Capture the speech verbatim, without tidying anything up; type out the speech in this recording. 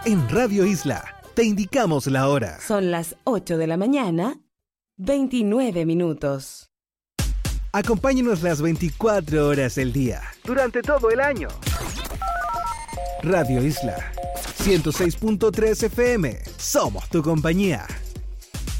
En Radio Isla te indicamos la hora. Son las ocho de la mañana, veintinueve minutos. Acompáñenos las veinticuatro horas del día, durante todo el año. Radio Isla, ciento seis punto tres F M. Somos tu compañía.